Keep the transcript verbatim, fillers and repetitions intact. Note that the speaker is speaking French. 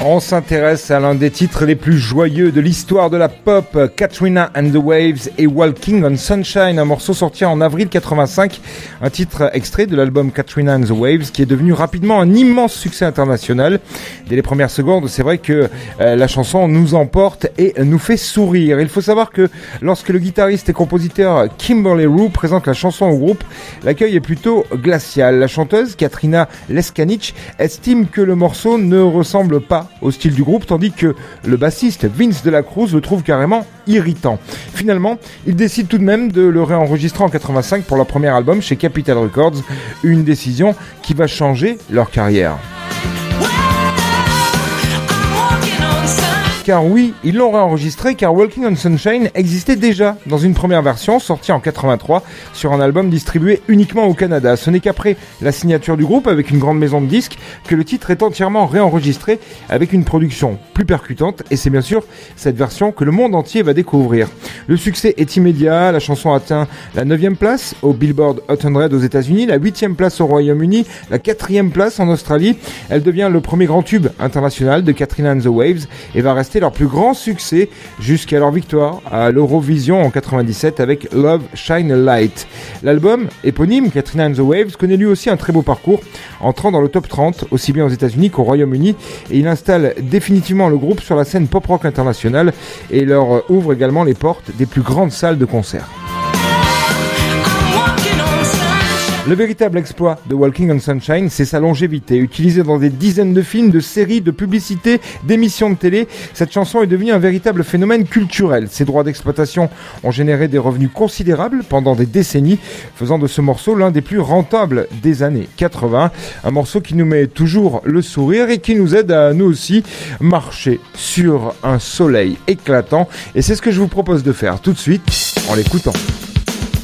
On s'intéresse à l'un des titres les plus joyeux de l'histoire de la pop, Katrina and the Waves et Walking on Sunshine, un morceau sorti en avril quatre-vingt-cinq, un titre extrait de l'album Katrina and the Waves qui est devenu rapidement un immense succès international. Dès les premières secondes, c'est vrai que euh, la chanson nous emporte et nous fait sourire. Il faut savoir que lorsque le guitariste et compositeur Kimberly Roux présente la chanson au groupe, l'accueil est plutôt glacial. La chanteuse Katrina Leskanich estime que le morceau ne ressemble pas au style du groupe, tandis que le bassiste Vince de la Cruz le trouve carrément irritant. Finalement, il décide tout de même de le réenregistrer en quatre-vingt-cinq pour leur premier album chez Capitol Records, une décision qui va changer leur carrière. Car oui, ils l'ont réenregistré car Walking on Sunshine existait déjà dans une première version sortie en quatre-vingt-trois sur un album distribué uniquement au Canada. Ce n'est qu'après la signature du groupe avec une grande maison de disques que le titre est entièrement réenregistré avec une production plus percutante et c'est bien sûr cette version que le monde entier va découvrir. Le succès est immédiat, la chanson atteint la neuvième place au Billboard Hot cent aux États-Unis, la huitième place au Royaume-Uni, la quatrième place en Australie. Elle devient le premier grand tube international de Katrina and the Waves et va rester leur plus grand succès jusqu'à leur victoire à l'Eurovision en quatre-vingt-dix-sept avec Love Shine a Light. L'album éponyme Katrina and the Waves connaît lui aussi un très beau parcours, entrant dans le top trente aussi bien aux États-Unis qu'au Royaume-Uni et il installe définitivement le groupe sur la scène pop-rock internationale et leur ouvre également les portes des plus grandes salles de concert. Le véritable exploit de Walking on Sunshine, c'est sa longévité. Utilisée dans des dizaines de films, de séries, de publicités, d'émissions de télé, cette chanson est devenue un véritable phénomène culturel. Ses droits d'exploitation ont généré des revenus considérables pendant des décennies, faisant de ce morceau l'un des plus rentables des années quatre-vingts. Un morceau qui nous met toujours le sourire et qui nous aide à nous aussi marcher sur un soleil éclatant. Et c'est ce que je vous propose de faire tout de suite en l'écoutant.